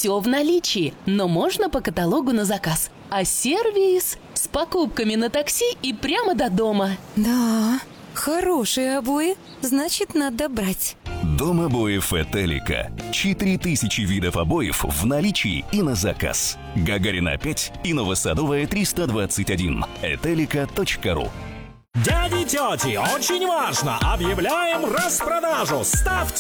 все в наличии, но можно по каталогу на заказ. А сервис с покупками на такси и прямо до дома. Да, хорошие обои, значит, надо брать. Дом обоев Этелика. 4000 видов обоев в наличии и на заказ. Гагарина 5 и Новосадовая 321. Этелика.ру. Дяди и тети, очень важно! Объявляем распродажу! Ставьте